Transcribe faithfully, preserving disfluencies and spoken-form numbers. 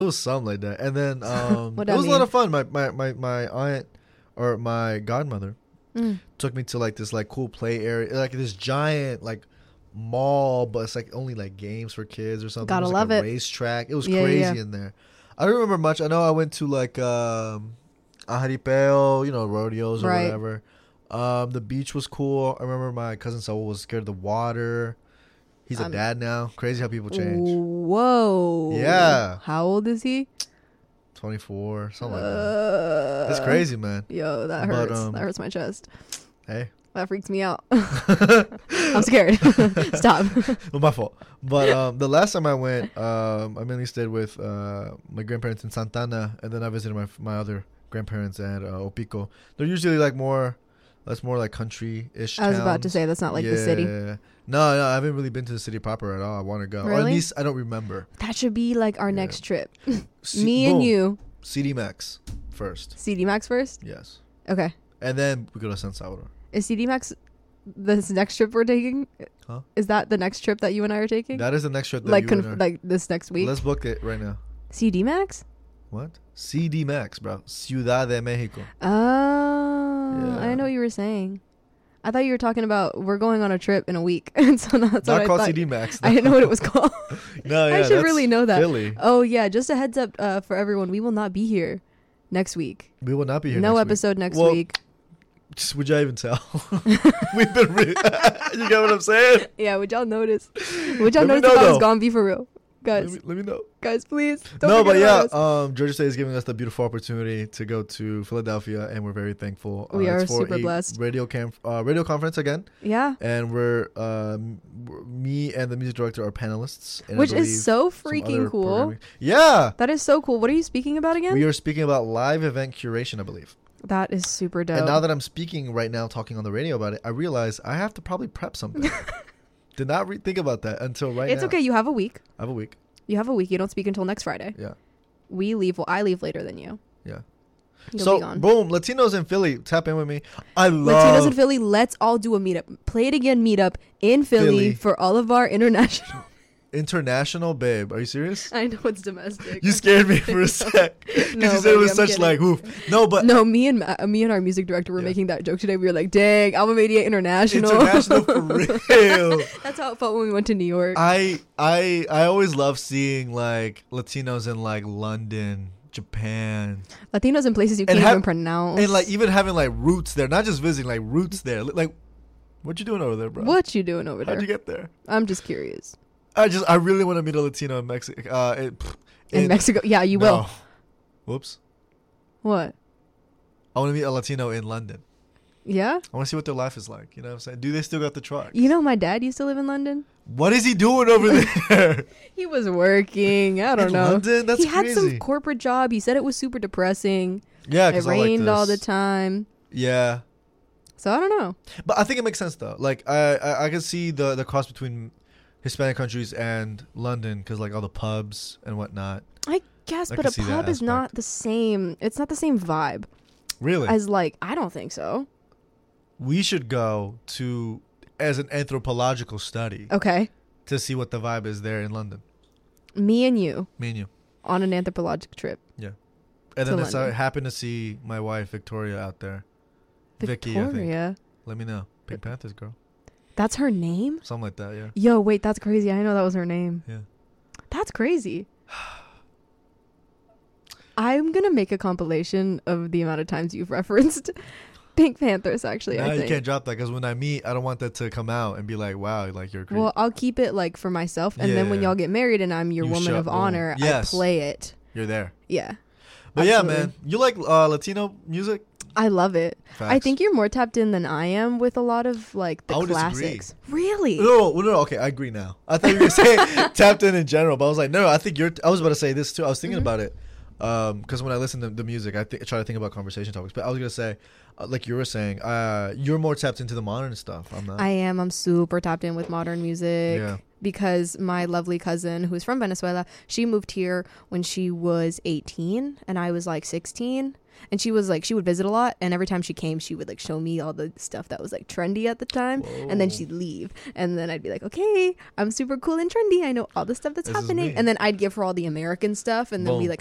It was something like that. And then um, What it that was a lot mean? of fun. My, my, my, my aunt or my godmother Mm. took me to like this like cool play area, like this giant like mall, but it's like only like games for kids or something. Gotta it was, like, love a it. Racetrack. It was Yeah, crazy yeah. in there. I don't remember much. I know I went to like um, a jaripeo, you know, rodeos or Right. whatever. Um, the beach was cool. I remember my cousin Saul was scared of the water. He's a Um, dad now. Crazy how people change. Whoa. Yeah. How old is he? twenty-four, something like that. Uh, That's crazy, man. Yo, that But, hurts. um, that hurts my chest. Hey. That freaks me out. I'm scared. Stop. Well, my fault. But um, the last time I went, um, I mainly stayed with uh, my grandparents in Santana, and then I visited my my other grandparents at uh, Opico. They're usually like more, that's more like country-ish. I was about to towns. say that's not like the city. Yeah. No, no, I haven't really been to the city proper at all. I want to go. Or at Really? least I don't remember. That should be like our Yeah. next trip. C- Me and boom. you. C D Max first. C D Max first? Yes. Okay. And then we go to San Salvador. Is C D Max this next trip we're taking? Huh? Is that the next trip that you and I are taking? That is the next trip that like you conf- and I- like this next week? Let's book it right now. C D Max? What? C D Max, bro. Ciudad de Mexico. Oh, Yeah. I didn't know what you were saying. I thought you were talking about we're going on a trip in a week. And so that's Not what called I thought. C D Max. I didn't know what it was called. No, yeah, I should that's really know that. Philly. Oh yeah, just a heads up uh, for everyone. We will not be here next week. We will not be here. No next episode next Well, week. week. Just, would you even tell? We've been. Re- you get what I'm saying? Yeah, would y'all notice? Would y'all Let me notice if know, I was though. gone? Be for real, Let guys. me, let me know. Guys, please. Don't No, but forget yeah, about us. um, Georgia State is giving us the beautiful opportunity to go to Philadelphia, and we're very thankful. We uh, are it's for super a blessed. Radio camp, uh, radio conference again, Yeah, and we're um, we're- me and the music director are panelists, and I which believe is so some freaking other cool. programming. Yeah, That is so cool. What are you speaking about again? we are speaking about live event curation, I believe. That is super dope. And now that I'm speaking right now, talking on the radio about it, I realize I have to probably prep something. Did not re- think about that until right it's now. okay. You have a week. I have a week. You have a week. You don't speak until next Friday. Yeah. We leave. Well, I leave later than you. Yeah. You'll so be gone. boom, Latinos in Philly, tap in with me. I love Latinos in Philly, let's all do a meetup. Play it again meetup in Philly, Philly. for all of our international. international, babe. Are you serious? I know it's domestic. You scared me for a sec because No, you said it baby, was I'm such kidding. like oof. No, but No, me and Ma- uh, me and our music director were Yeah. making that joke today. We were like, "Dang, Alma Media International." international for real. That's how it felt when we went to New York. I I I always love seeing like Latinos in like London, Japan, Latinos in places you And can't have- even pronounce. and like even having like roots there, not just visiting, like roots there. Like, what you doing over there, bro? what you doing over How'd there? you get there? I'm just curious. I just I really want to meet a Latino in Mexico. Uh, it, pff, In it- Mexico, yeah, you no. will. Whoops. What? I want to meet a Latino in London. Yeah. I want to see what their life is like. You know what I'm saying? Do they still got the truck? You know, my dad used to live in London. What is he doing over there? He was working. I don't In know. London? That's he had some crazy. corporate job. He said it was super depressing. Yeah, It because I like rained all the this. time. Yeah, So I don't know. but I think it makes sense though. Like I I, I can see the the cross between Hispanic countries and London because like all the pubs and whatnot. I guess, I but can a see that pub is aspect. not the same. It's not the same vibe Really, as like. I don't think so. we should go to as an anthropological study Okay, to see what the vibe is there in London. me and you Me and you. on an anthropologic trip. And To then if I London. happen to see my wife Victoria out there, Vicky, I think. Victoria. Let me know. Pink Panthers girl, That's her name? something like that. Yeah, Yo, wait, that's crazy. I didn't know that was her name. yeah. That's crazy. I'm gonna make a compilation of the amount of times you've referenced Pink Panthers. Actually, Nah, I you think. can't drop that because when I meet, I don't want that to come out and be like, "Wow, like you're." Well, I'll keep it like for myself, and then when Yeah. y'all get married and I'm your You woman show- of boom. honor, Yes. I play it. you're there. Yeah, But Absolutely. yeah, man, you like uh, Latino music? I love it. I Facts. think you're more tapped in than I am with a lot of like the I would disagree. classics. Really? No, no, no, okay, I agree now. I thought you were saying tapped in in general, but I was like, no, I think you're. I was about to say this too. I was thinking Mhm. about it. Um, because when I listen to the music, I, th- I try to think about conversation topics. But I was gonna say, uh, like you were saying, uh, you're more tapped into the modern stuff. I'm not. I am. I'm super tapped in with modern music. Yeah. Because my lovely cousin, who's from Venezuela, she moved here when she was eighteen and I was like sixteen. And she was like, she would visit a lot. And every time she came, she would like show me all the stuff that was like trendy at the time. Whoa. And then she'd leave. And then I'd be like, okay, I'm super cool and trendy. I know all the stuff that's This is happening. me. And then I'd give her all the American stuff. And then we Boom. like